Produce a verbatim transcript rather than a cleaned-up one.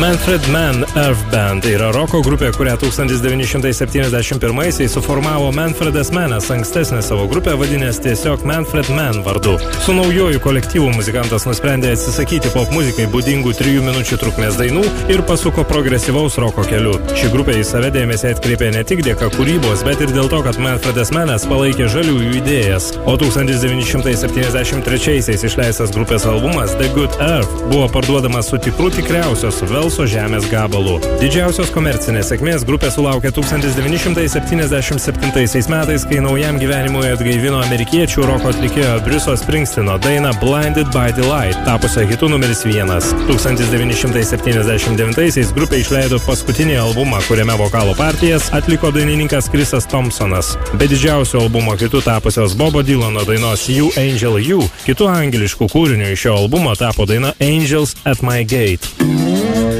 Manfred Mann Earth Band yra roko grupė, kurią tūkstantis devyni šimtai septyniasdešimt pirmaisiais suformavo Manfredas Mannas, ankstesnė savo grupę vadinęs tiesiog Manfred Mann vardu. Su naujoju kolektyvu muzikantas nusprendė atsisakyti pop muzikai būdingų trijų minučių trukmės dainų ir pasuko progresyvaus roko keliu. Ši grupė į save dėmesį atkreipė ne tik dėka kūrybos, bet ir dėl to, kad Manfredas Mannas palaikė žaliųjų idėjas. O tūkstantis devyni šimtai septyniasdešimt trečiaisiais išleistas grupės albumas The Good Earth buvo parduodamas su tikru tikriausios Velso žemės gabalu. Didžiausios komercinės sėkmės grupė sulaukė tūkstantis devyni šimtai septyniasdešimt septintaisiais metais, kai naujam gyvenimui atgaivino amerikiečių roko atlikėjo Bruce'o Springsteeno dainą Blinded by the Light, tapusią hitu numeris vienas. tūkstantis devyni šimtai septyniasdešimt devintaisiais grupė išleido paskutinį albumą, kuriame vokalo partijas atliko dainininkas Chrisas Thompsonas. Be didžiausio albumo hitu tapusios Bobo Dylano dainos You Angel You, kitų angliškų kūrinių iš šio albumo tapo daina Angels at My Gate.